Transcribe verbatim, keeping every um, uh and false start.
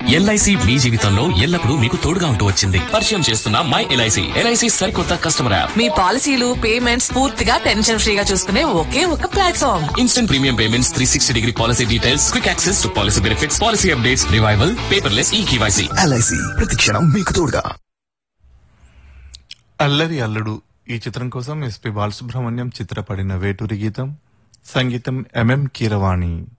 LIC మీ జీవితంలో ఎల్లప్పుడూ మీకు తోడుగా ఉంటూ వచ్చింది. పరిచయం చేస్తున్న మై ఎల్ఐసి ఎల్ఐసి సరికొత్త కస్టమర్ యాప్. మీ పాలసీలు పేమెంట్స్ పూర్తిగా టెన్షన్ ఫ్రీగా చూసుకునే ఒకే ఒక platform. Instant premium payments, three sixty degree policy details, quick access to policy benefits, policy updates, revival, paperless ఈ కేవైసీ. ఎల్ఐసి ప్రతి క్షణం మీకు తోడుగా. అల్లరి అల్లుడు ఈ చిత్రం కోసం ఎస్పి బాలసుబ్రహ్మణ్యం చిత్రపడిన వేటూరి గీతం, సంగీతం ఎంఎం కీరవాణి.